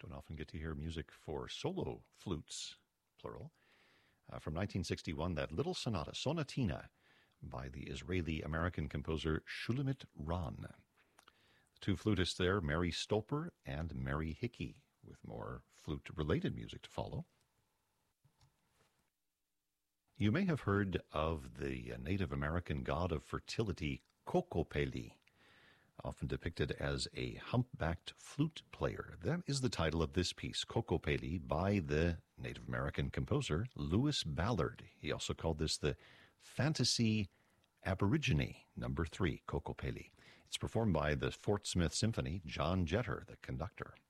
Don't often get to hear music for solo flutes, plural. From 1961, that little sonata, Sonatina, by the Israeli-American composer Shulamit Ron. The two flutists there, Mary Stolper and Mary Hickey, with more flute-related music to follow. You may have heard of the Native American god of fertility, Kokopelli, often depicted as a humpbacked flute player. That is the title of this piece, Kokopelli, by the Native American composer Lewis Ballard. He also called this the Fantasy Aborigine, number 3, Kokopelli. It's performed by the Fort Smith Symphony, John Jeter, the conductor.